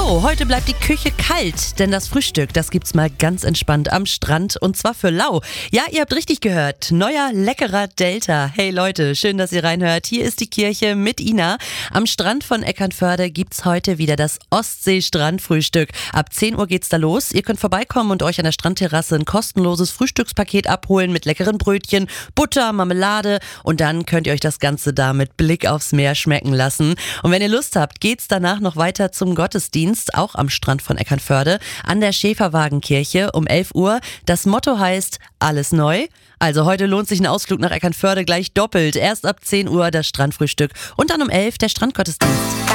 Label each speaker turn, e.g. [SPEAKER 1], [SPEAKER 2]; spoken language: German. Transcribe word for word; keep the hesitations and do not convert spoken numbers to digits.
[SPEAKER 1] So, heute bleibt die Küche kalt, denn das Frühstück, das gibt's mal ganz entspannt am Strand und zwar für lau. Ja, ihr habt richtig gehört, neuer leckerer Delta. Hey Leute, schön, dass ihr reinhört. Hier ist die Kirche mit Ina. Am Strand von Eckernförde gibt's heute wieder das Ostsee-Strandfrühstück. Ab zehn Uhr geht's da los. Ihr könnt vorbeikommen und euch an der Strandterrasse ein kostenloses Frühstückspaket abholen mit leckeren Brötchen, Butter, Marmelade und dann könnt ihr euch das Ganze da mit Blick aufs Meer schmecken lassen. Und wenn ihr Lust habt, geht's danach noch weiter zum Gottesdienst. Auch am Strand von Eckernförde, an der Schäferwagenkirche um elf Uhr. Das Motto heißt, alles neu. Also heute lohnt sich ein Ausflug nach Eckernförde gleich doppelt. Erst ab zehn Uhr das Strandfrühstück und dann um elf der Strandgottesdienst.